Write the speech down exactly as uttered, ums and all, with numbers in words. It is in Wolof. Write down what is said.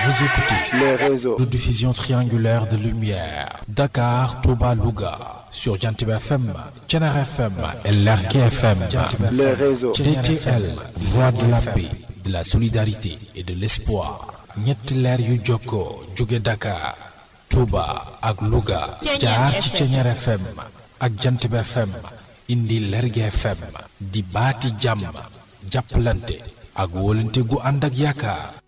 Vous écoutez les réseaux de diffusion triangulaire de lumière. Dakar, Touba, Louga. Sur Jantib F M, Thiénaba F M et Lergui F M. les réseaux D T L, voix de la paix, de la solidarité et de l'espoir. ñetti leer yu jokkoo jóge Dakar, Touba ak Louga. jaar ci Thiénaba F M ak Jantib F M. indi Lergui F M di baati jàmm jàppalante ak wóolante gu ànd ak yaakaar.